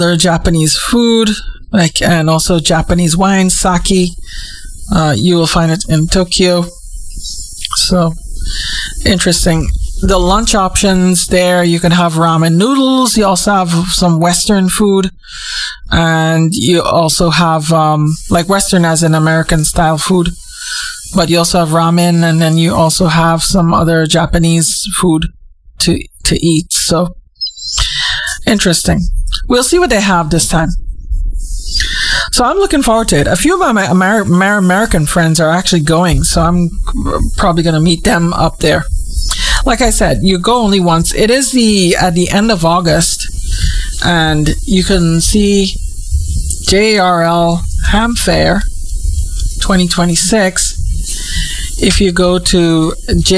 Other Japanese food, and also Japanese wine, sake. You will find it in Tokyo. So interesting. The lunch options there, you can have ramen noodles. You also have some Western food, and you also have Western as in American style food, but you also have ramen, and then you also have some other Japanese food to eat. So interesting. We'll see what they have this time. So I'm looking forward to it. A few of my American friends are actually going, so I'm probably going to meet them up there. Like I said, you go only once. It is at the end of August, and you can see JRL Ham Fair 2026 if you go to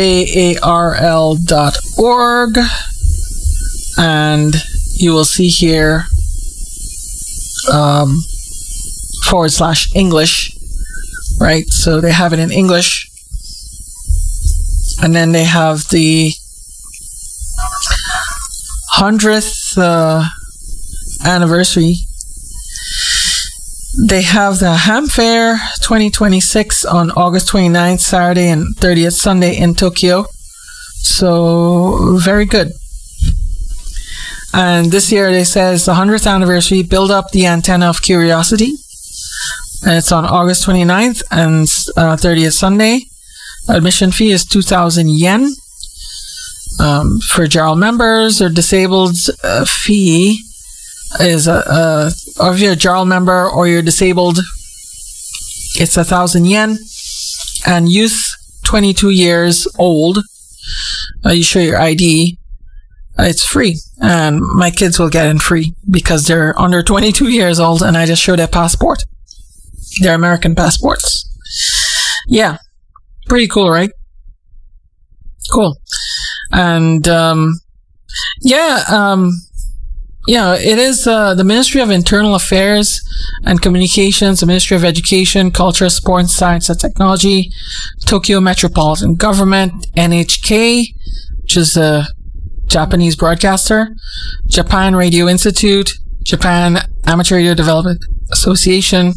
jarl.org, and you will see here /English, right? So they have it in English. And then they have the 100th anniversary. They have the Ham Fair 2026 on August 29th, Saturday, and 30th, Sunday in Tokyo. So, very good. And this year they says the 100th anniversary, build up the antenna of curiosity. And it's on August 29th and 30th, Sunday. Admission fee is 2,000 yen. For JARL members or disabled, fee is if you're a JARL member or you're disabled, it's 1,000 yen. And youth 22 years old, you show your ID, it's free. And my kids will get in free because they're under 22 years old, and I just show their passport, their American passports. Yeah. Pretty cool, right? Cool. And, it is the Ministry of Internal Affairs and Communications, the Ministry of Education, Culture, Sports, Science and Technology, Tokyo Metropolitan Government, NHK, which is a Japanese broadcaster, Japan Radio Institute, Japan Amateur Radio Development Association,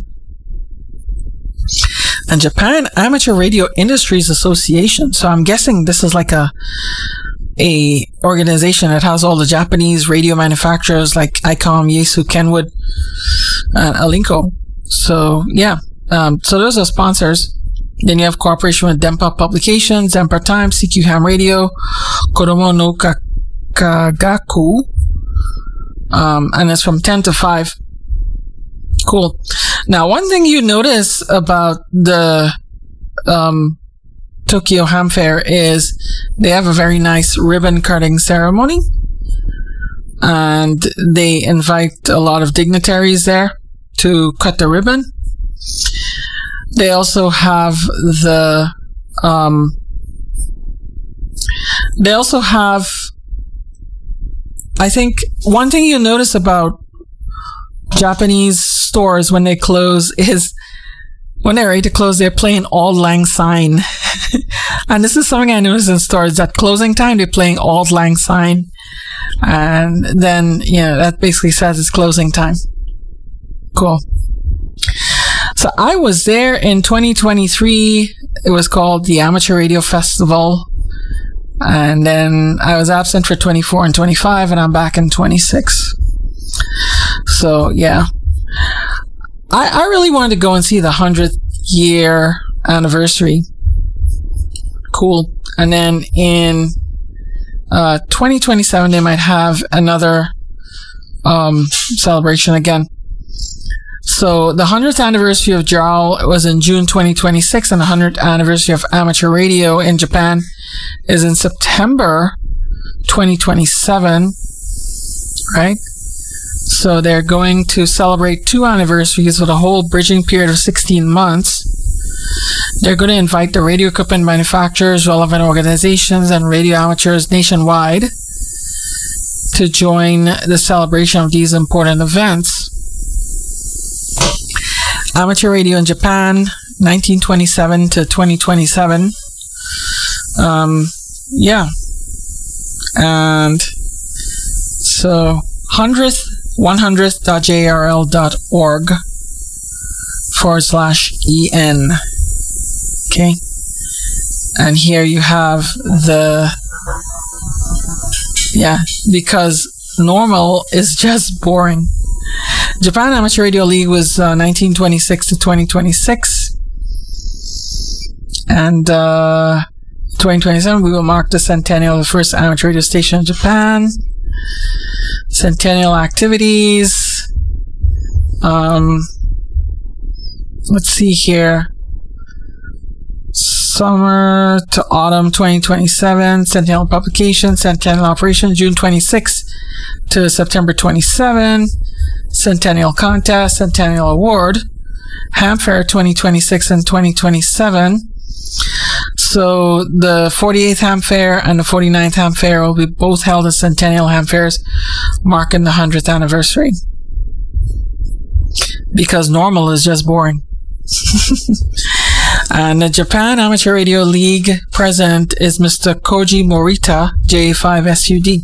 and Japan Amateur Radio Industries Association. So I'm guessing this is like a organization that has all the Japanese radio manufacturers like ICOM, Yaesu, Kenwood, and Alinco. So yeah, so those are sponsors. Then you have cooperation with Dempa Publications, Dempa Times, CQ Ham Radio, Kodomo no Kakagaku, and it's from 10 to 5. Cool. Now, one thing you notice about the Tokyo Ham Fair is they have a very nice ribbon cutting ceremony, and they invite a lot of dignitaries there to cut the ribbon. They also have I think one thing you notice about Japanese stores when they close is when they're ready to close, they're playing Auld Lang Syne. And this is something I noticed in stores, that closing time, they're playing Auld Lang Syne. And then, that basically says it's closing time. Cool. So I was there in 2023. It was called the Amateur Radio Festival. And then I was absent for 24 and 25, and I'm back in 26. So, yeah. I really wanted to go and see the 100th year anniversary. Cool. And then in 2027, they might have another celebration again. So the 100th anniversary of JARL was in June 2026, and the 100th anniversary of amateur radio in Japan is in September 2027, right? So they're going to celebrate 2 anniversaries with a whole bridging period of 16 months. They're going to invite the radio equipment manufacturers, relevant organizations, and radio amateurs nationwide to join the celebration of these important events. Amateur radio in Japan, 1927 to 2027. Yeah. And so 100th 100.jrl.org/en. Okay. And here you have because normal is just boring. Japan Amateur Radio League was 1926 to 2026. And 2027, we will mark the centennial of the first amateur radio station in Japan. Centennial activities. Let's see here. Summer to autumn 2027. Centennial publication. Centennial operation June 26 to September 27. Centennial contest. Centennial award. Ham Fair 2026 and 2027. So the 48th Ham Fair and the 49th Ham Fair will be both held as Centennial Ham Fairs, marking the 100th anniversary. Because normal is just boring. And the Japan Amateur Radio League president is Mr. Koji Morita, J5SUD.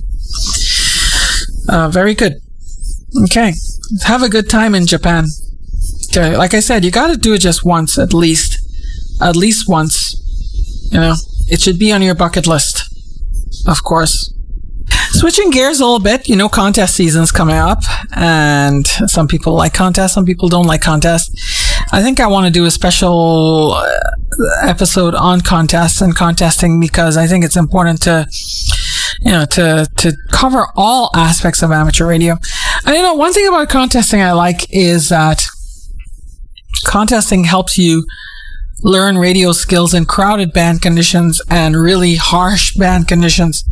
Very good. Okay. Have a good time in Japan. Okay. Like I said, you got to do it just once at least. At least once. You know, it should be on your bucket list. Of course. Switching gears a little bit, you know, contest season's coming up, and some people like contests, some people don't like contests. I think I want to do a special episode on contests and contesting, because I think it's important to, you know, to cover all aspects of amateur radio. And, you know, one thing about contesting I like is that contesting helps you learn radio skills in crowded band conditions and really harsh band conditions.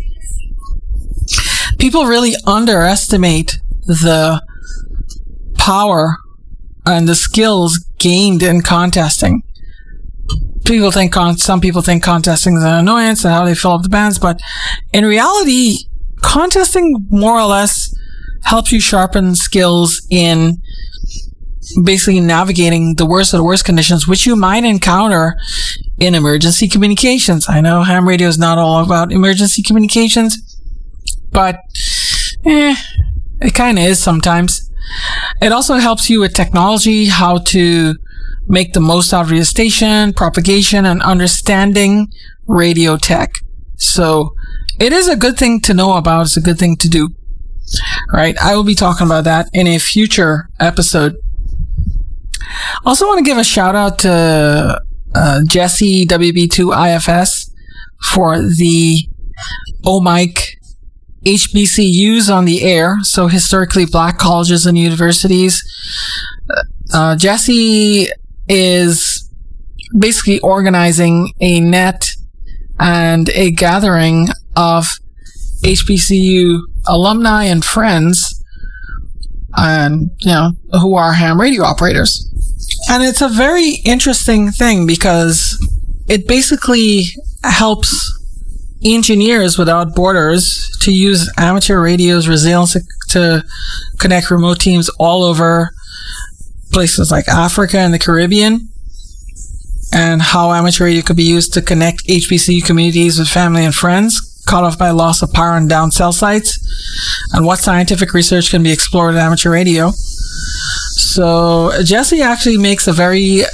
People really underestimate the power and the skills gained in contesting. Some people think contesting is an annoyance and how they fill up the bands, but in reality, contesting more or less helps you sharpen skills in basically navigating the worst of the worst conditions, which you might encounter in emergency communications. I know ham radio is not all about emergency communications, but it kind of is sometimes. It also helps you with technology, how to make the most out of your station, propagation, and understanding radio tech. So it is a good thing to know about. It's a good thing to do. Right? I will be talking about that in a future episode. Also want to give a shout out to Jesse WB2 IFS for the OMIC HBCUs on the air, so historically black colleges and universities. Jesse is basically organizing a net and a gathering of HBCU alumni and friends, and you know, who are ham radio operators. And it's a very interesting thing because it basically helps Engineers Without Borders to use amateur radio's resilience to connect remote teams all over places like Africa and the Caribbean, and how amateur radio could be used to connect HBCU communities with family and friends caught off by loss of power and down cell sites, and what scientific research can be explored in amateur radio. So Jesse actually makes a very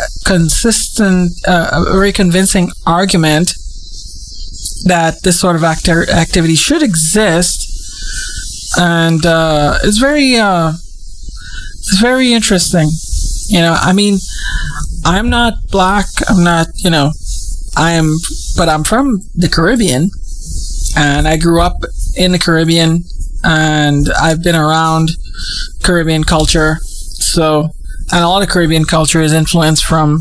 very convincing argument that this sort of activity should exist, and it's very interesting. You know, I mean, I'm not black. I'm not, you know, but I'm from the Caribbean, and I grew up in the Caribbean, and I've been around Caribbean culture. So, and a lot of Caribbean culture is influenced from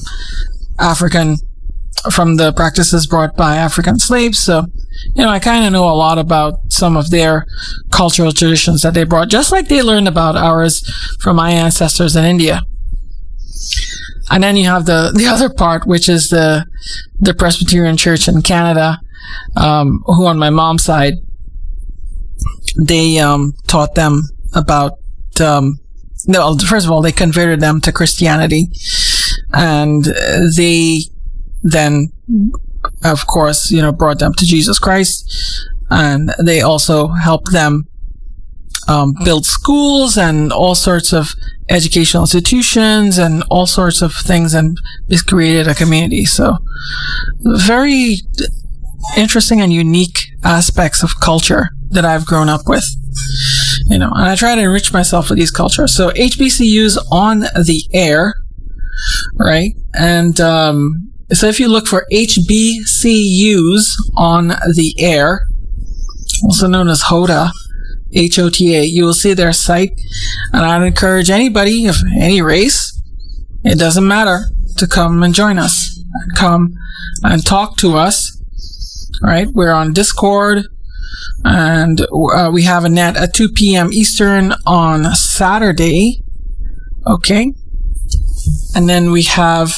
the practices brought by African slaves. So, you know, I kind of know a lot about some of their cultural traditions that they brought, just like they learned about ours from my ancestors in India. And then you have the other part, which is the Presbyterian Church in Canada, who on my mom's side, they taught them about, first of all, they converted them to Christianity, and they then, of course, you know, brought them to Jesus Christ, and they also helped them build schools and all sorts of educational institutions and all sorts of things, and it's created a community. So very interesting and unique aspects of culture that I've grown up with, and I try to enrich myself with these cultures. So HBCUs on the air, right? And so if you look for HBCUs on the air, also known as HOTA, HOTA, you will see their site. And I'd encourage anybody of any race, it doesn't matter, to come and join us. Come and talk to us. All right, we're on Discord, and we have a net at 2 p.m. Eastern on Saturday. Okay. And then we have,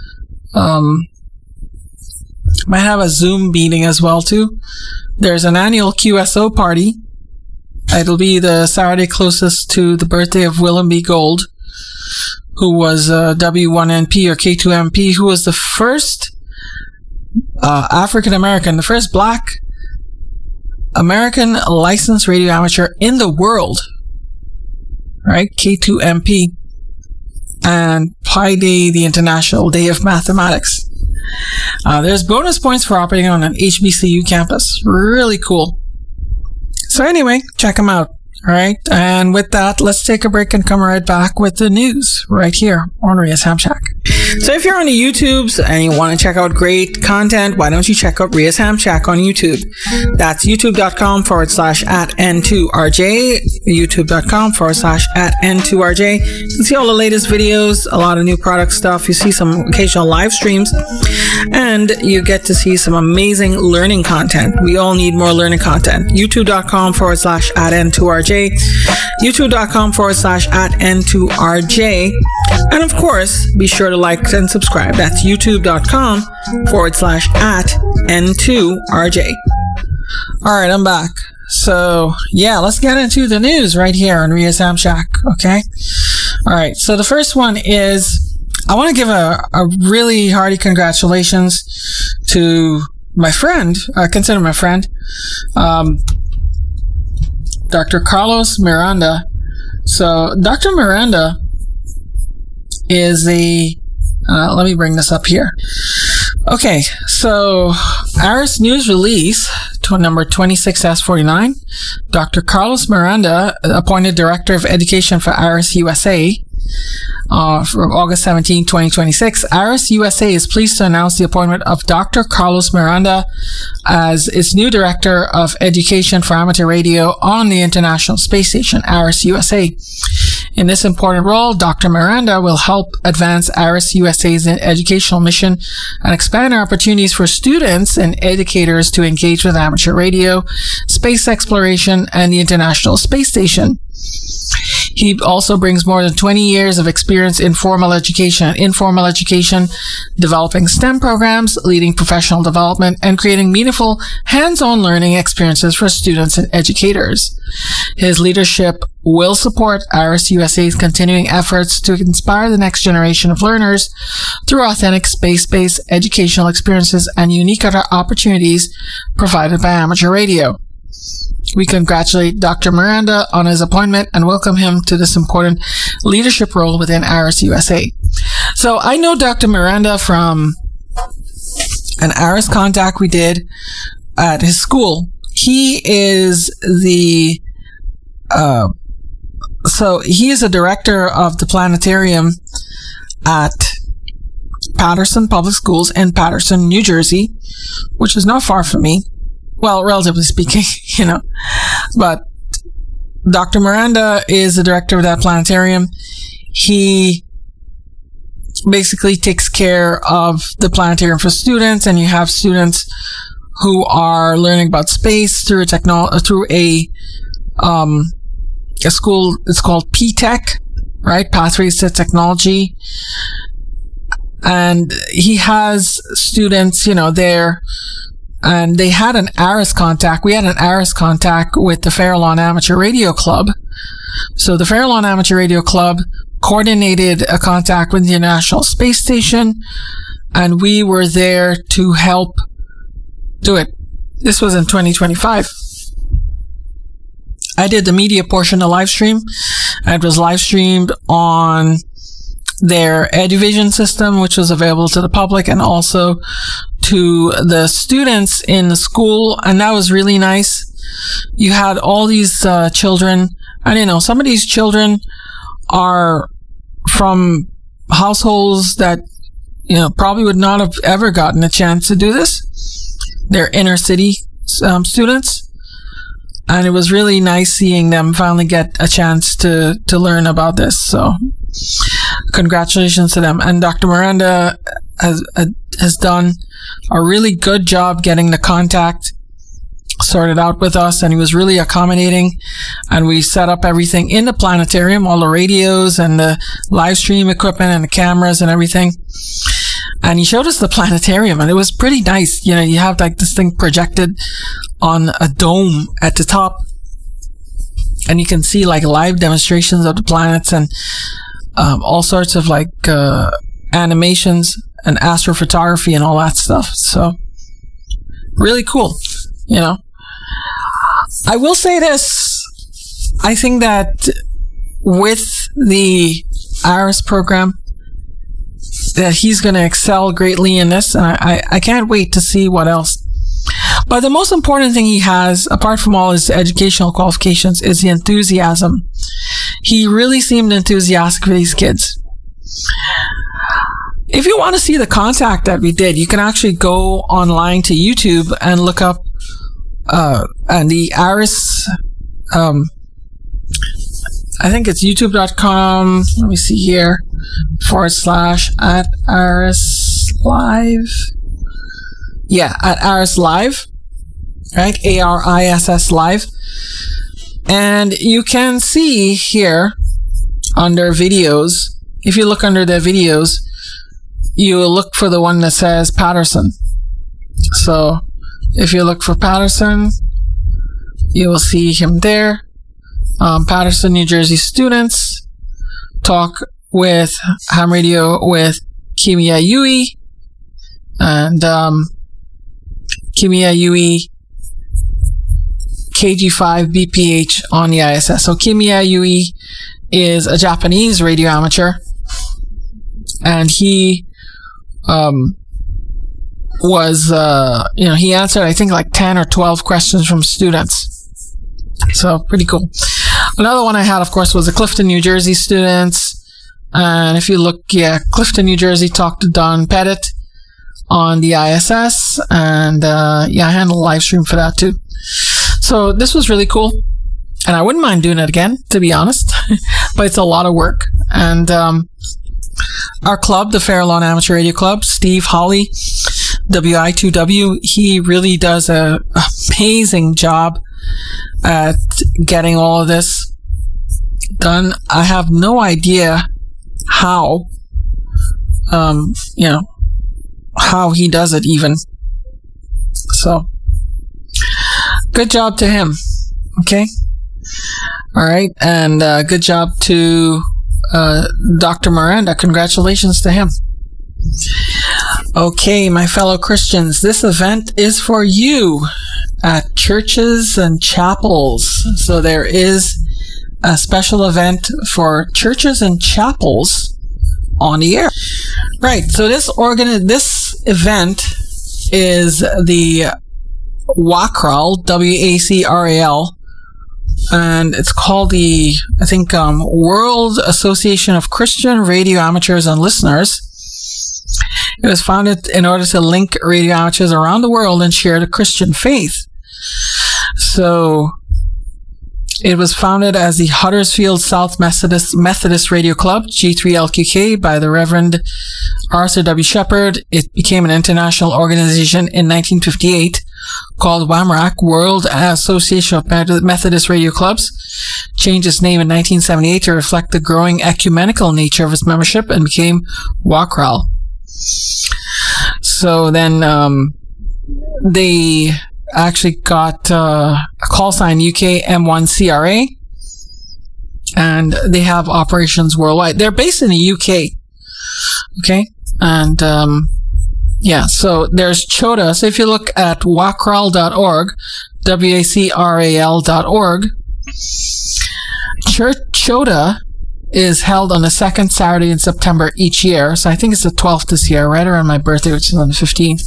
might have a Zoom meeting as well too. There's an annual QSO party. It'll be the Saturday closest to the birthday of Willem B. Gold, who was W1NP or K2MP, who was the first African American, the first Black American licensed radio amateur in the world. Right? K2MP. And Pi Day, the International Day of Mathematics. There's bonus points for operating on an HBCU campus. Really cool. So anyway, check them out. All right. And with that, let's take a break and come right back with the news right here on Ria's Ham Shack. So if you're on the YouTubes and you want to check out great content, why don't you check out Ria's Ham Shack on YouTube? That's youtube.com/@N2RJ, youtube.com/@N2RJ. You can see all the latest videos, a lot of new product stuff. You see some occasional live streams, and you get to see some amazing learning content. We all need more learning content. youtube.com/@N2RJ, youtube.com/@N2RJ. And of course, be sure to like and subscribe. That's youtube.com/@N2RJ. All right, I'm back. So yeah, let's get into the news right here on Ria's Ham Shack. Okay. All right. So the first one is, I want to give a really hearty congratulations to my friend, I consider my friend, Dr. Carlos Miranda. So Dr. Miranda is let me bring this up here. Okay, so ARIS News Release number 26S49, Dr. Carlos Miranda, appointed Director of Education for ARIS USA, from August 17, 2026. ARIS USA is pleased to announce the appointment of Dr. Carlos Miranda as its new Director of Education for Amateur Radio on the International Space Station, ARIS USA. In this important role, Dr. Miranda will help advance ARIS USA's educational mission and expand opportunities for students and educators to engage with amateur radio, space exploration, and the International Space Station. He also brings more than 20 years of experience in formal education and informal education, developing STEM programs, leading professional development, and creating meaningful hands-on learning experiences for students and educators. His leadership will support ARIS USA's continuing efforts to inspire the next generation of learners through authentic space-based educational experiences and unique other opportunities provided by amateur radio. We congratulate Dr. Miranda on his appointment and welcome him to this important leadership role within ARIS USA. So I know Dr. Miranda from an ARIS contact we did at his school. He is he is a director of the planetarium at Patterson Public Schools in Patterson, New Jersey, which is not far from me. Well, relatively speaking, but Dr. Miranda is the director of that planetarium. He basically takes care of the planetarium for students, and you have students who are learning about space through a school. It's called P-Tech, right? Pathways to Technology. And he has students, there. And they had an ARIS contact. We had an ARIS contact with the Farallon Amateur Radio Club. So the Farallon Amateur Radio Club coordinated a contact with the International Space Station, and we were there to help do it. This was in 2025. I did the media portion of live stream. It was live streamed on their EduVision system, which was available to the public and also to the students in the school. And that was really nice. You had all these children. And some of these children are from households that probably would not have ever gotten a chance to do this. They're inner city students, and it was really nice seeing them finally get a chance to learn about this. So congratulations to them. And Dr. Miranda has done a really good job getting the contact sorted out with us, and he was really accommodating, and we set up everything in the planetarium, all the radios and the live stream equipment and the cameras and everything. And he showed us the planetarium, and it was pretty nice. You have like this thing projected on a dome at the top, and you can see like live demonstrations of the planets and all sorts of like animations and astrophotography and all that stuff. So really cool, I will say this. I think that with the ARIS program, that he's going to excel greatly in this, and I can't wait to see what else. But the most important thing he has, apart from all his educational qualifications, is the enthusiasm. He really seemed enthusiastic for these kids. If you want to see the contact that we did, you can actually go online to YouTube and look up and the ARIS, I think it's youtube.com. Let me see here. /@ ARIS Live. Yeah, at ARIS Live. Right? ARISS Live. And you can see here under videos, if you look under the videos, you will look for the one that says Patterson. So if you look for Patterson, you will see him there. Patterson, New Jersey students talk with ham radio with Kimiya Yui, and Kimiya Yui KG5 BPH on the ISS. So Kimiya Yui is a Japanese radio amateur, and he was he answered I think like 10 or 12 questions from students. So pretty cool. Another one I had, of course, was the Clifton, New Jersey students. And if you look, Clifton, New Jersey talked to Don Pettit on the ISS. And I handled a live stream for that too. So this was really cool. And I wouldn't mind doing it again, to be honest. But it's a lot of work. And our club, the Farallon Amateur Radio Club, Steve Holly, WI2W, he really does an amazing job at getting all of this done. I have no idea how he does it even. So good job to him. Okay. All right. And good job to Dr. Miranda. Congratulations to him. Okay, my fellow Christians, this event is for you at churches and chapels. So there is a special event for churches and chapels on the air. Right, so this event is the WACRAL, WACRAL, and it's called the, I think, World Association of Christian Radio Amateurs and Listeners. It was founded in order to link radio amateurs around the world and share the Christian faith. So it was founded as the Huddersfield South Methodist Radio Club, G3LQK, by the Reverend Arthur W. Shepherd. It became an international organization in 1958 called WAMRAC, World Association of Methodist Radio Clubs. Changed its name in 1978 to reflect the growing ecumenical nature of its membership and became WACRAL. So then they actually got a call sign UK M1CRA, and they have operations worldwide. They're based in the UK. Okay, and so there's CHOTA. So if you look at wacral.org, WACRAL.org, Church Chota is held on the second Saturday in September each year. So I think it's the 12th this year, right around my birthday, which is on the 15th.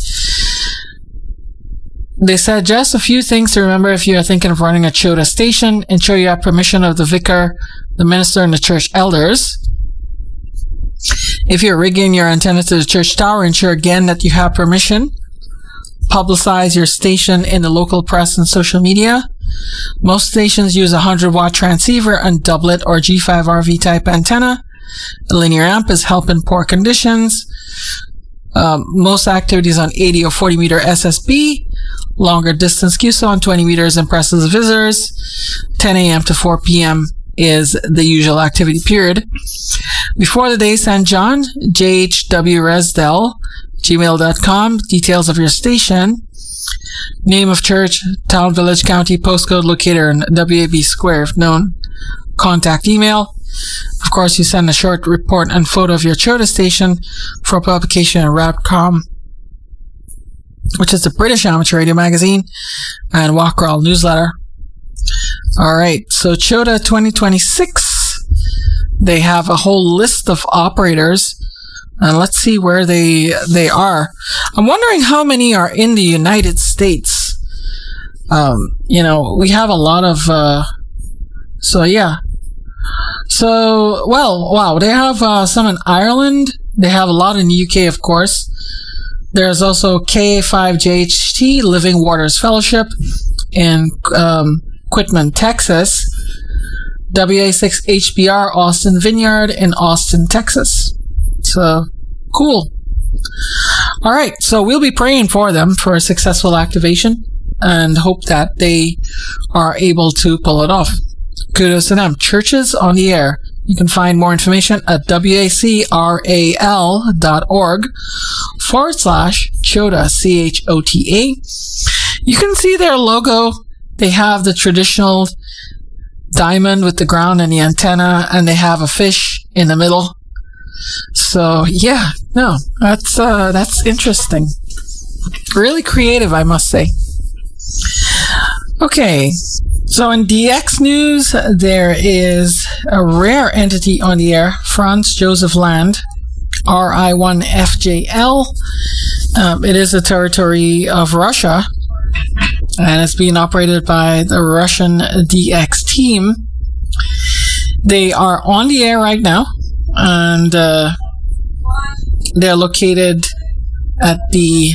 They said just a few things to remember if you are thinking of running a Chota station. Ensure you have permission of the vicar, the minister, and the church elders. If you're rigging your antenna to the church tower, ensure again that you have permission. Publicize your station in the local press and social media. Most stations use a 100-watt transceiver and doublet or G5RV type antenna. A linear amp is help in poor conditions. Most activities on 80 or 40 meter SSB. Longer distance QSO on 20 meters impresses visitors. 10 a.m. to 4 p.m. is the usual activity period. Before the day, St. John, jhwresdell, gmail.com, details of your station, name of church, town, village, county, postcode, locator, and WAB square if known, contact email. Of course, you send a short report and photo of your Chota station for publication in Routcom, which is the British amateur radio magazine, and Walkcrawl newsletter. Alright, so Chota 2026, they have a whole list of operators, and let's see where they are. I'm wondering how many are in the United States. We have a lot of, they have some in Ireland. They have a lot in the UK, of course. There's also KA5JHT, Living Waters Fellowship, in Quitman, Texas. WA6HBR, Austin Vineyard, in Austin, Texas. So, cool. Alright, so we'll be praying for them for a successful activation and hope that they are able to pull it off. Kudos to them. Churches on the Air. You can find more information at wacral.org/Chota, CHOTA. You can see their logo. They have the traditional diamond with the ground and the antenna, and they have a fish in the middle. So, that's interesting. Really creative, I must say. Okay, so in DX news, there is a rare entity on the air, Franz Josef Land, RI-1FJL. It is a territory of Russia, and it's being operated by the Russian DX team. They are on the air right now, and they're located at the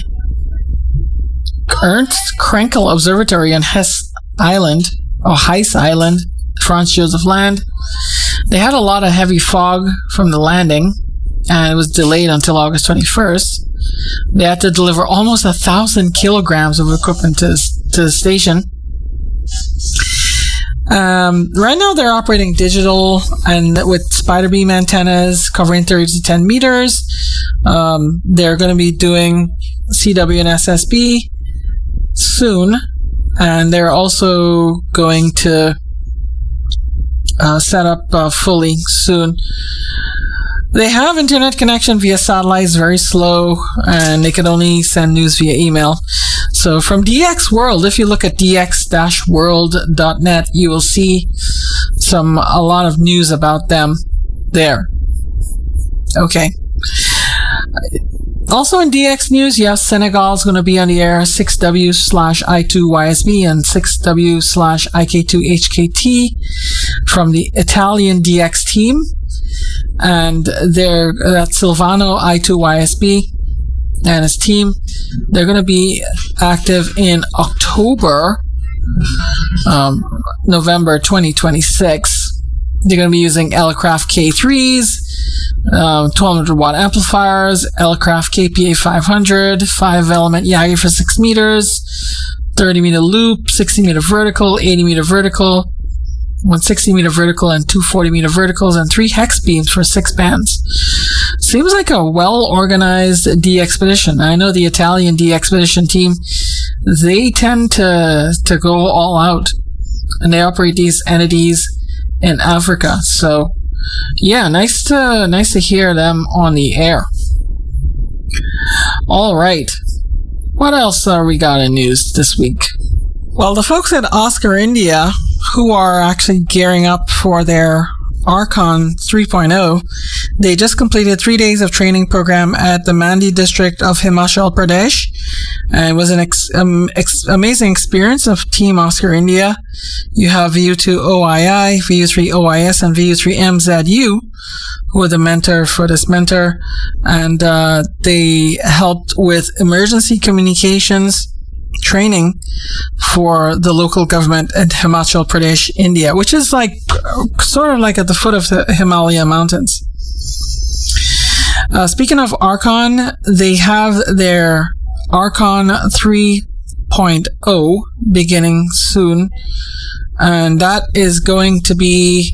Ernst Krenkel Observatory on Hesse Island, Franz Josef Land. They had a lot of heavy fog from the landing, and it was delayed until August 21st. They had to deliver almost 1,000 kilograms of equipment to the station. Right now they're operating digital and with spider beam antennas covering 30 to 10 meters. They're going to be doing CW and SSB soon, and they're also going to set up fully soon. They have internet connection via satellite, it's very slow, and they can only send news via email. So from DX World, if you look at dx-world.net, you will see a lot of news about them there. Okay. Also in DX news, you have Senegal's going to be on the air 6W/I2YSB and 6W/IK2HKT from the Italian DX team. And that's Silvano I2YSB and his team. They're going to be active in November 2026. They're going to be using Elecraft K3s, 1200 watt amplifiers, Elecraft KPA 500, 5-element Yagi for 6 meters, 30 meter loop, 60 meter vertical, 80 meter vertical, 160 meter vertical and 240 meter verticals, and 3 hex beams for 6 bands. Seems like a well-organized D-Expedition. I know the Italian D-Expedition team, they tend to go all out, and they operate these entities in Africa. So, yeah, nice to hear them on the air. All right. What else we got in news this week? Well, the folks at Oscar India who are actually gearing up for their Archon 3.0. They just completed 3 days of training program at the Mandi district of Himachal Pradesh. It was an amazing experience of Team Oscar India. You have VU2 OII, VU3 OIS, and VU3 MZU, who were the mentor for this mentor. And they helped with emergency communications training for the local government at Himachal Pradesh, India, which is like sort of like at the foot of the Himalaya mountains. Speaking of Archon, they have their Archon 3.0 beginning soon, and that is going to be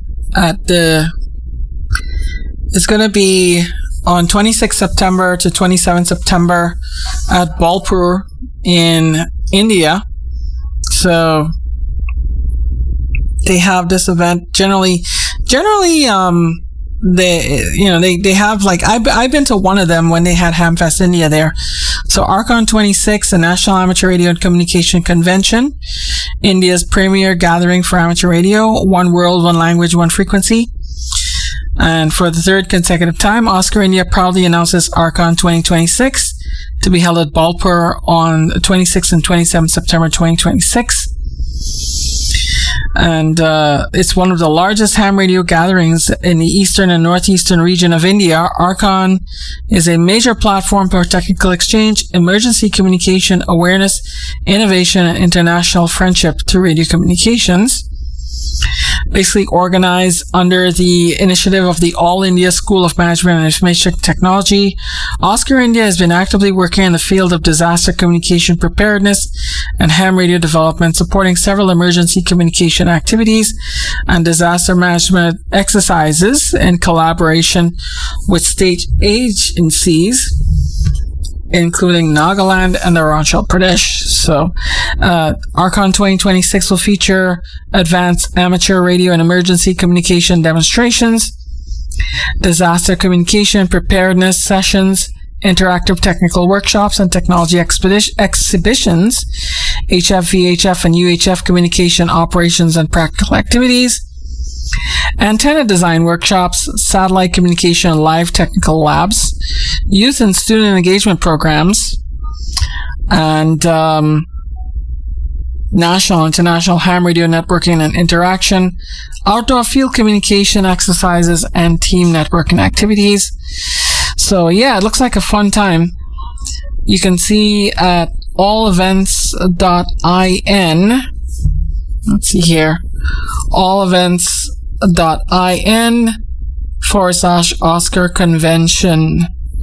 it's going to be on 26 September to 27 September at Balpur in India. So they have this event generally they have, like, I've been to one of them when they had Hamfest India there. So Archon 26, the National Amateur Radio and Communication Convention, India's premier gathering for amateur radio, one world, one language, one frequency. And for the third consecutive time, Oscar India proudly announces Archon 2026 to be held at Balpur on 26 and 27 September 2026. And it's one of the largest ham radio gatherings in the eastern and northeastern region of India. Archon is a major platform for technical exchange, emergency communication, awareness, innovation, and international friendship through radio communications. Basically organized under the initiative of the All India School of Management and Information Technology. Oscar India has been actively working in the field of disaster communication preparedness and ham radio development, supporting several emergency communication activities and disaster management exercises in collaboration with state agencies, including Nagaland and Arunachal Pradesh. So, Archon 2026 will feature advanced amateur radio and emergency communication demonstrations, disaster communication preparedness sessions, interactive technical workshops and technology exhibitions, HF, VHF, and UHF communication operations and practical activities, antenna design workshops, satellite communication, live technical labs, youth and student engagement programs, and national, international ham radio networking and interaction, outdoor field communication exercises, and team networking activities. So yeah, it looks like a fun time. You can see at allevents.in. Let's see here. allevents.in/Oscar Convention.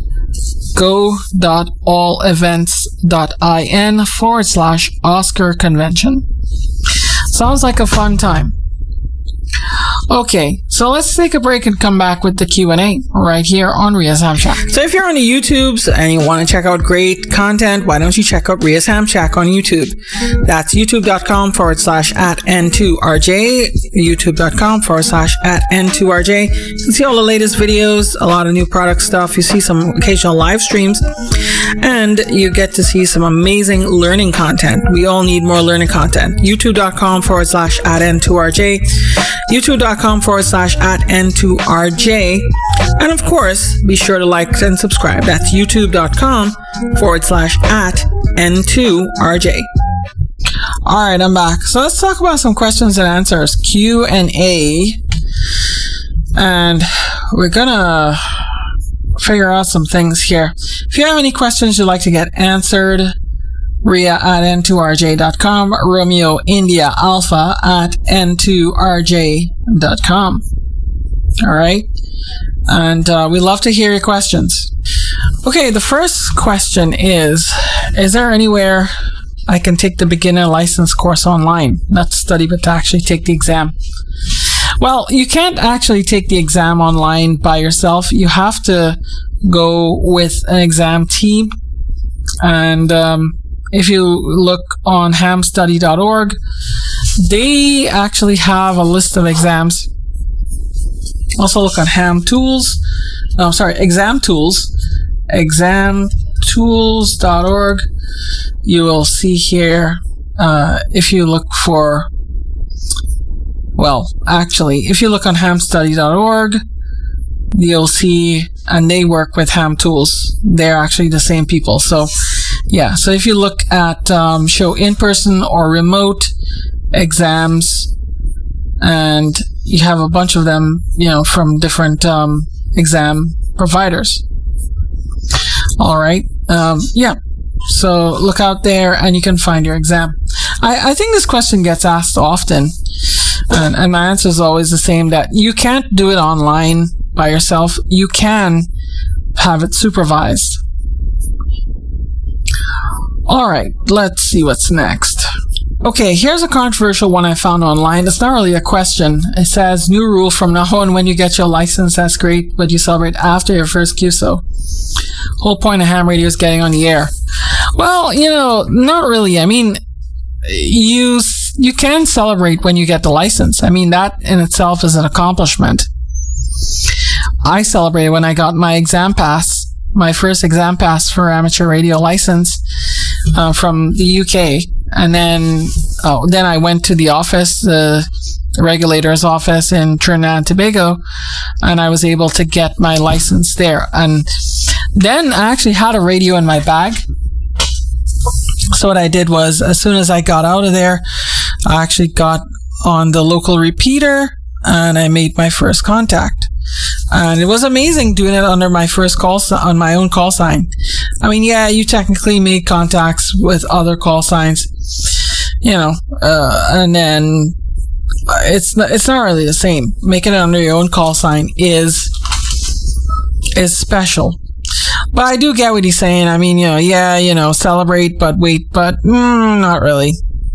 go.allevents.in/Oscar Convention. Sounds like a fun time. Okay, so let's take a break and come back with the Q&A right here on Ria's Ham Shack. So if you're on the YouTubes and you want to check out great content, why don't you check out Ria's Ham Shack on YouTube? That's youtube.com/@N2RJ, youtube.com/@N2RJ. You can see all the latest videos, a lot of new product stuff. You see some occasional live streams, and you get to see some amazing learning content. We all need more learning content. youtube.com/@N2RJ, youtube.com/@N2RJ. And of course, be sure to like and subscribe. That's youtube.com/@N2RJ. All right, I'm back. So let's talk about some questions and answers, Q&A. And we're gonna figure out some things here. If you have any questions you'd like to get answered, Ria@N2RJ.com, Romeo India Alpha @N2RJ.com. All right. And we love to hear your questions. Okay, the first question is there anywhere I can take the beginner license course online? Not study, but to actually take the exam. Well, you can't actually take the exam online by yourself. You have to go with an exam team. And if you look on hamstudy.org, they actually have a list of exams. Also look on exam tools, examtools.org. You will see here, if you look for well, actually, if you look on hamstudy.org, you'll see, and they work with Ham Tools. They're actually the same people. So, yeah. So if you look at show in-person or remote exams, and you have a bunch of them, from different exam providers. All right. Yeah. So look out there, and you can find your exam. I think this question gets asked often, and my answer is always the same, that you can't do it online by yourself. You can have it supervised. All right, let's see what's next. Okay, here's a controversial one I found online. It's not really a question. It says, new rule from now on: when you get your license, that's great, but you celebrate after your first QSO. Whole point of ham radio is getting on the air. Well, not really. I mean, you can celebrate when you get the license. I mean, that in itself is an accomplishment. I celebrated when I got my exam pass, my first exam pass for amateur radio license from the UK. And then I went to the office, the regulator's office in Trinidad and Tobago, and I was able to get my license there. And then I actually had a radio in my bag. So what I did was, as soon as I got out of there, I actually got on the local repeater and I made my first contact. And it was amazing doing it under my first call on my own call sign. I mean, yeah, you technically made contacts with other call signs, and then it's not really the same. Making it under your own call sign is special. But I do get what he's saying. I mean, celebrate, but wait, but not really.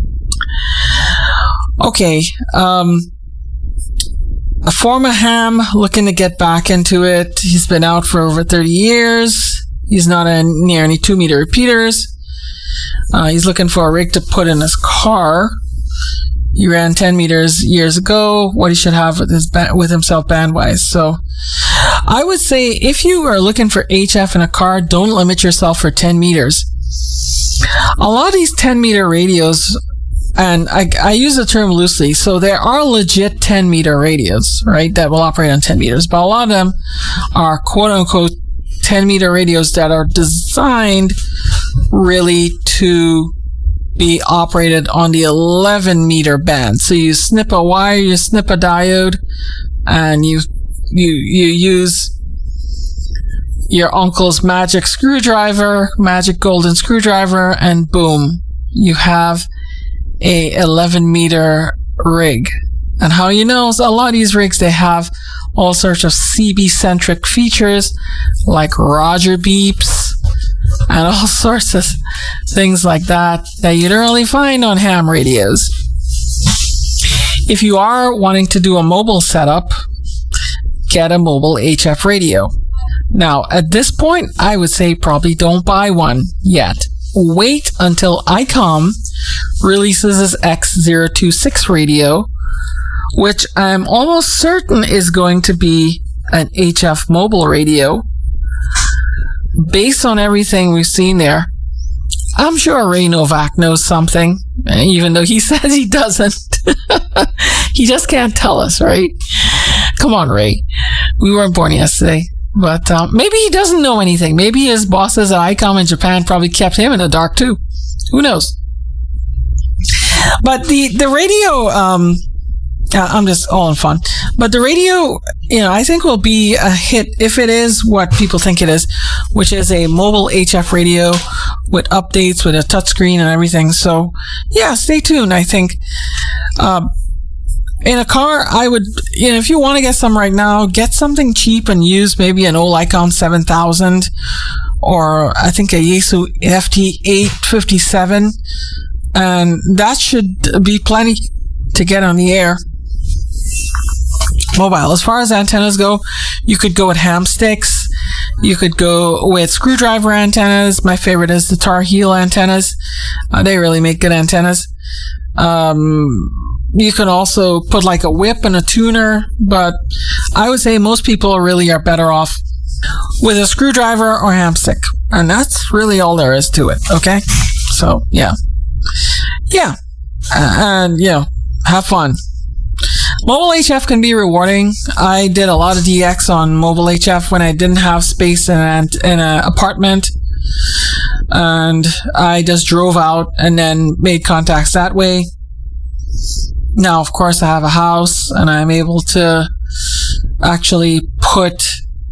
Okay. A former ham looking to get back into it. He's been out for over 30 years. He's not near any 2-meter repeaters. He's looking for a rig to put in his car. He ran 10 meters years ago. What he should have with himself band-wise. So I would say, if you are looking for HF in a car, don't limit yourself for 10 meters. A lot of these 10-meter radios, and I use the term loosely, so there are legit 10-meter radios, right, that will operate on 10 meters, but a lot of them are quote-unquote 10-meter radios that are designed really to be operated on the 11-meter band. So you snip a wire, you snip a diode, and you use your uncle's magic golden screwdriver, and boom, you have a 11-meter rig. And how a lot of these rigs, they have all sorts of CB-centric features like Roger beeps and all sorts of things like that you don't really find on ham radios. If you are wanting to do a mobile setup, get a mobile HF radio. Now, at this point, I would say probably don't buy one yet. Wait until ICOM releases his X026 radio, which I'm almost certain is going to be an HF mobile radio. Based on everything we've seen there, I'm sure Ray Novak knows something, even though he says he doesn't. He just can't tell us, right? Come on, Ray. We weren't born yesterday. But maybe he doesn't know anything. Maybe his bosses at ICOM in Japan probably kept him in the dark too. Who knows? But the radio, I'm just all in fun. But the radio, I think will be a hit if it is what people think it is, which is a mobile HF radio with updates, with a touchscreen and everything. So yeah, stay tuned. I think in a car, I would, if you want to get some right now, get something cheap and use maybe an old ICOM 7000 or I think a Yaesu FT857, and that should be plenty to get on the air. Mobile. As far as antennas go, you could go with ham sticks. You could go with screwdriver antennas. My favorite is the Tar Heel antennas. They really make good antennas. You can also put like a whip and a tuner, but I would say most people really are better off with a screwdriver or hamstick. And that's really all there is to it, okay? So, yeah. Yeah. And, have fun. Mobile HF can be rewarding. I did a lot of DX on mobile HF when I didn't have space in an apartment, and I just drove out and then made contacts that way. Now, of course, I have a house and I'm able to actually put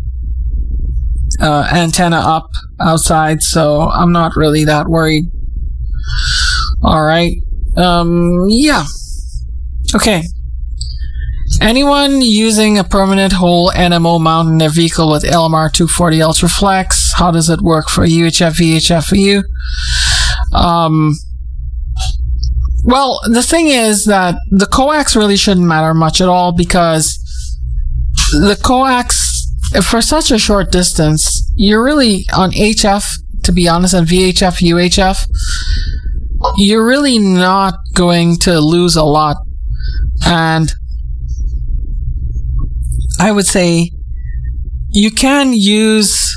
antenna up outside, so I'm not really that worried. All right. Yeah. Okay. Anyone using a permanent hole NMO mount in their vehicle with LMR 240 Ultraflex? How does it work for UHF, VHF for you? Well, the thing is that the coax really shouldn't matter much at all, because the coax, for such a short distance, you're really on HF, to be honest, and VHF, UHF, you're really not going to lose a lot. And I would say you can use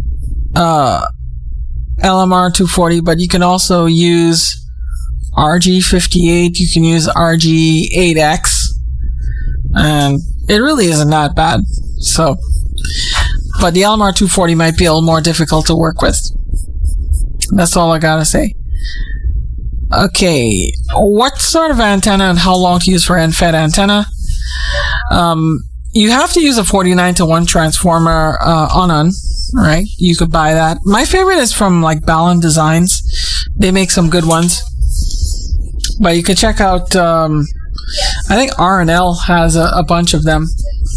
LMR 240, but you can also use RG58, you can use RG8X, and it really isn't that bad. So, but the LMR 240 might be a little more difficult to work with. That's all I gotta say. Okay, what sort of antenna and how long to use for end-fed antenna? You have to use a 49-to-1 transformer on, right? You could buy that. My favorite is from like Ballon Designs. They make some good ones. But you could check out, I think R&L has a bunch of them.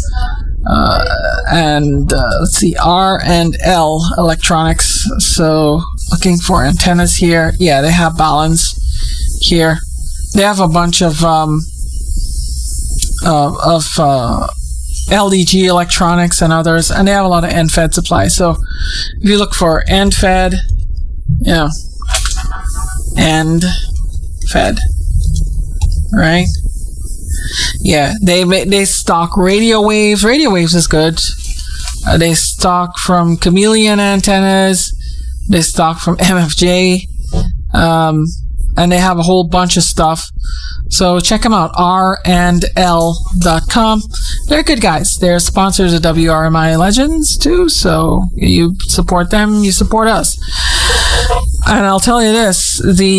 Let's see, R&L Electronics. So, looking for antennas here. Yeah, they have Ballons here. They have a bunch of LDG Electronics and others, and they have a lot of end-fed supply. So, if you look for end-fed, end-fed, right? Yeah, they stock radio waves. Radio waves is good. They stock from Chameleon antennas. They stock from MFJ, and they have a whole bunch of stuff. So check them out, randl.com. They're good guys. They're sponsors of WRMI Legends too, so you support them, you support us. And I'll tell you this,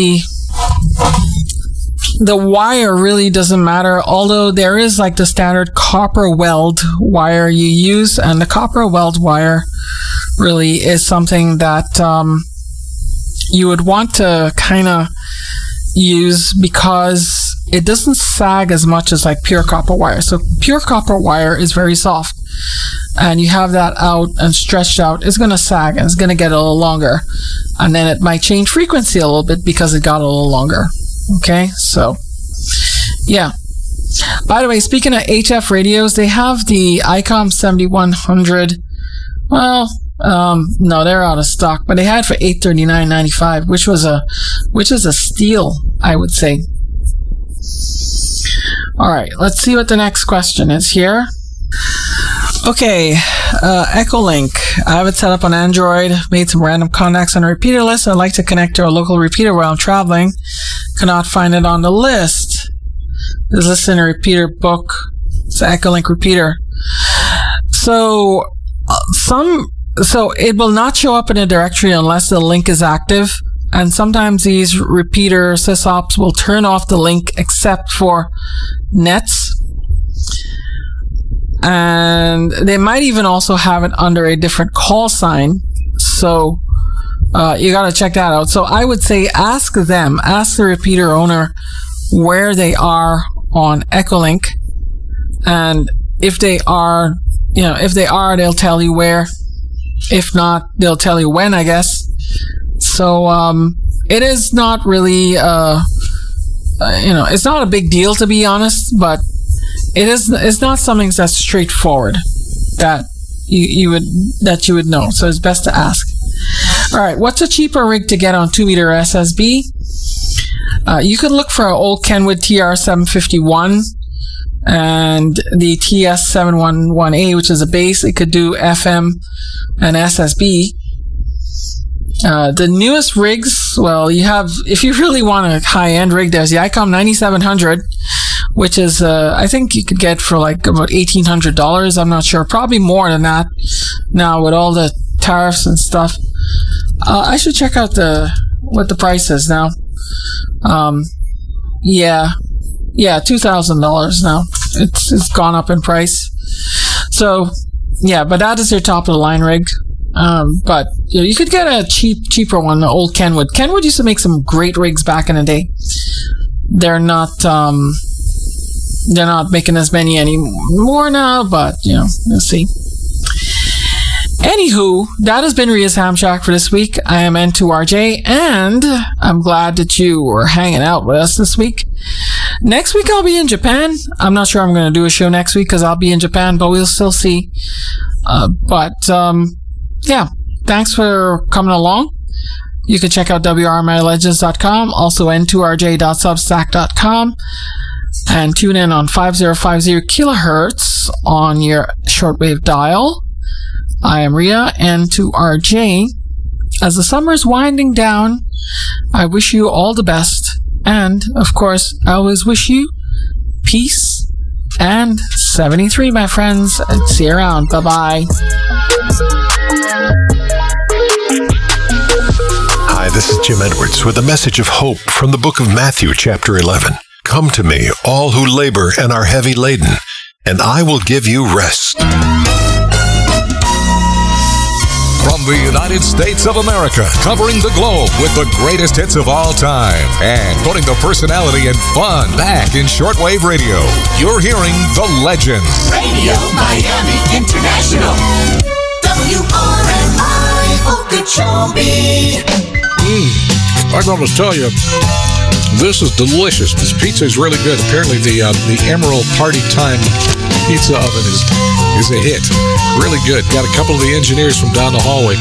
the wire really doesn't matter, although there is like the standard copper weld wire you use, and the copper weld wire really is something that you would want to kind of use, because it doesn't sag as much as like pure copper wire. So pure copper wire is very soft, and you have that out and stretched out, it's going to sag and it's going to get a little longer, and then it might change frequency a little bit because it got a little longer. Okay, so yeah. By the way, speaking of HF radios, they have the ICOM 7100. Well, no, they're out of stock, but they had for $839.95, which is a steal, I would say. All right, let's see what the next question is here. Okay, Echolink. I have it set up on Android, made some random contacts on a repeater list. I'd like to connect to a local repeater while I'm traveling. Cannot find it on the list. Is this in a repeater book? It's an Echolink repeater. So it will not show up in a directory unless the link is active. And sometimes these repeater sysops will turn off the link except for nets. And they might even also have it under a different call sign. So you got to check that out. So I would say ask the repeater owner where they are on Echolink. And if they are, they'll tell you where. If not, they'll tell you when, I guess. So it is not really, it's not a big deal, to be honest, but it's not something that's straightforward that you would know. So it's best to ask. All right, what's a cheaper rig to get on 2-meter SSB? You could look for an old Kenwood TR751 and the TS711A, which is a base. It could do FM and SSB. The newest rigs, well, you have, if you really want a high-end rig, there's the ICOM 9700, which is, I think you could get for like about $1,800. I'm not sure. Probably more than that now with all the tariffs and stuff. I should check out what the price is now. Yeah, $2,000 now. It's gone up in price. So, yeah, but that is your top of the line rig. But you could get a cheaper one, the old Kenwood. Kenwood used to make some great rigs back in the day. They're not making as many anymore now, but we'll see. Anywho, that has been Ria's Ham Shack for this week. I am N2RJ, and I'm glad that you were hanging out with us this week. Next week, I'll be in Japan. I'm not sure I'm going to do a show next week because I'll be in Japan, but we'll still see. Yeah, thanks for coming along. You can check out WRMILegends.com, also n2rj.substack.com, and tune in on 5050 kilohertz on your shortwave dial. I am Ria, N2RJ. As the summer is winding down, I wish you all the best. And, of course, I always wish you peace and 73, my friends. See you around. Bye-bye. Hi, this is Jim Edwards with a message of hope from the book of Matthew, chapter 11. Come to me, all who labor and are heavy laden, and I will give you rest. From the United States of America, covering the globe with the greatest hits of all time and putting the personality and fun back in shortwave radio. You're hearing The Legends. Radio Miami International. WRMI Okeechobee. I'm going to tell you, this is delicious. This pizza is really good. Apparently, the Emerald Party Time pizza oven is a hit. Really good. Got a couple of the engineers from down the hallway